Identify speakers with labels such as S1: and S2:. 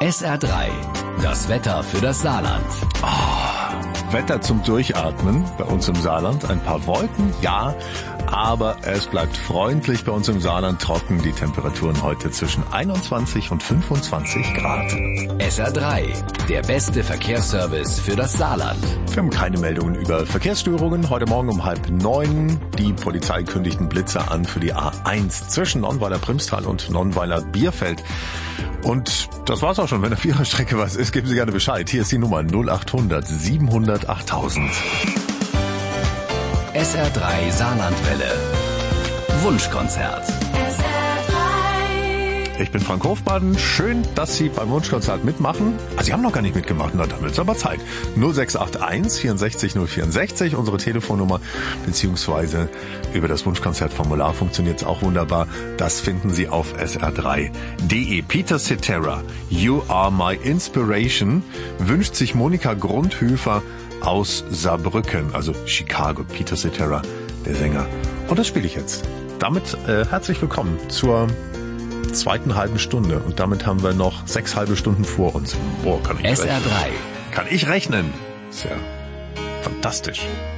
S1: SR3, das Wetter für das Saarland.
S2: Wetter zum Durchatmen bei uns im Saarland. Ein paar Wolken, ja, aber es bleibt freundlich bei uns im Saarland, trocken. Die Temperaturen heute zwischen 21 und 25 Grad.
S1: SR3, der beste Verkehrsservice für das Saarland.
S2: Wir haben keine Meldungen über Verkehrsstörungen. Heute Morgen um 8:30. Die Polizei kündigt einen Blitzer an für die A1 zwischen Nonnweiler-Primstal und Nonnweiler-Bierfeld. Und das war's auch schon. Wenn auf Ihrer Strecke was ist, geben Sie gerne Bescheid. Hier ist die Nummer 0800 700 8000.
S1: SR3 Saarlandwelle. Wunschkonzert.
S2: Ich bin Frank Hofbaden. Schön, dass Sie beim Wunschkonzert mitmachen. Sie haben noch gar nicht mitgemacht. Na, dann wird's aber Zeit. 0681 64 064, unsere Telefonnummer, beziehungsweise über das Wunschkonzertformular funktioniert's auch wunderbar. Das finden Sie auf sr3.de. Peter Cetera, You Are My Inspiration, wünscht sich Monika Grundhöfer aus Saarbrücken, also Chicago. Peter Cetera, der Sänger. Und das spiele ich jetzt. Damit herzlich willkommen zur zweiten halben Stunde. Und damit haben wir noch 6 halbe Stunden vor uns. Boah, kann ich
S1: SR3.
S2: rechnen. Kann ich rechnen? Ist ja fantastisch.